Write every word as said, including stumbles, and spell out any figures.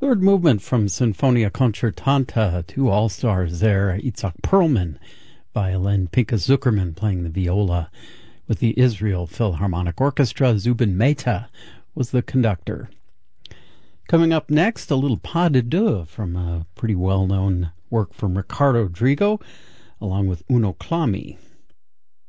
Third movement from Sinfonia Concertanta, two all-stars there, Itzhak Perlman, violin, Pinka Zuckerman playing the viola. With the Israel Philharmonic Orchestra, Zubin Mehta was the conductor. Coming up next, a little pas de deux from a pretty well-known work from Ricardo Drigo, along with Uno Clami.